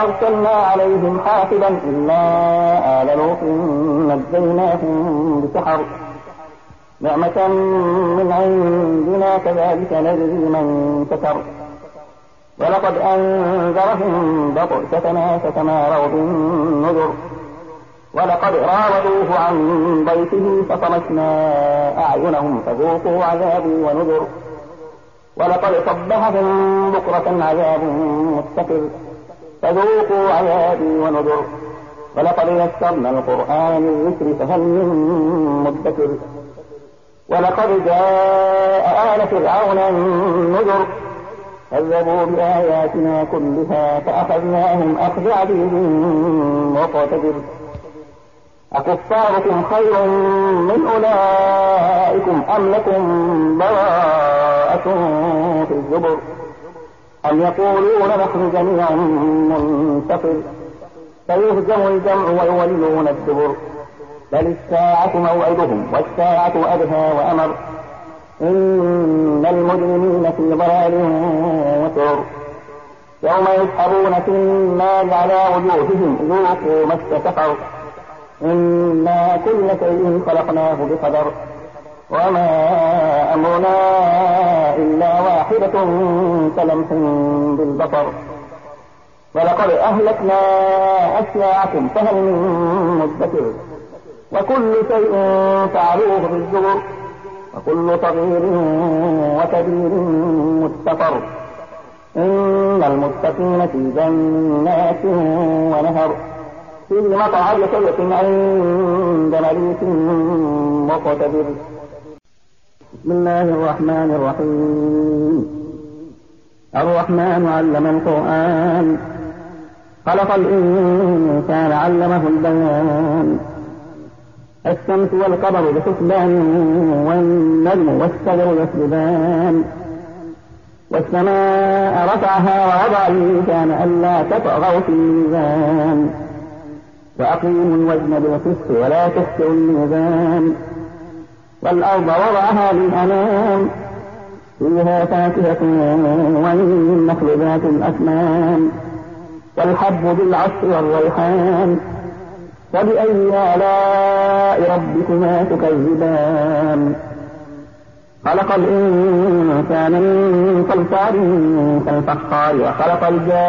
أرسلنا عليهم حافظا إلا آل لوط نجيناهم بسحر نعمة من عندنا كذلك نجزي من كفر ولقد أنذرهم بطشتنا فتماروا بالنذر ولقد راودوه عن ضيفه فطمسنا أعينهم فذوقوا عذابي ونذر ولقد صبحهم بكرة عذاب مستقر فذوقوا عذابي ونذر ولقد يسرنا القرآن للذكر فهل من مدكر ولقد جاء آل فرعون النذر كذبوا بآياتنا كلها فأخذناهم أخذ عزيز مقتدر أكفاركم خير من أولئكم أم لكم براءة في الزبر أم يقولون نحن جميع منتصر فيهزم الجمع ويولون الدبر بل الساعة موعدهم والساعة أدهى وأمر إن المجرمين في ضلال وسعر يوم يسحبون في النار على وجوههم ذوقوا مس سقر إنا كل شيء خلقناه بقدر وما أمرنا إلا واحدة كلمح بالبصر ولقد أهلكنا أشياعكم فهل من مدكر وكل شيء فعلوه بالزبر وكل صغير وكبير مستقر إن المتقين في جنات ونهر في مقعد صدق عند مليك مقتدر بسم الله الرحمن الرحيم الرحمن علم القرآن خلق الإنسان علمه البيان الشمس والقمر بحسبان والنجم والشجر يسجدان والسماء رفعها ووضع الميزان ألا تطغوا في الميزان وأقيموا الوزن بالقسط ولا تخسروا الميزان والأرض وضعها للأنام فيها فاكهة والنخل ذات الأكمام والحب بالعصر والريحان فبأي آلاء ربكما تكذبان خلق الإنسان من صلصال كالفخار وخلق الجان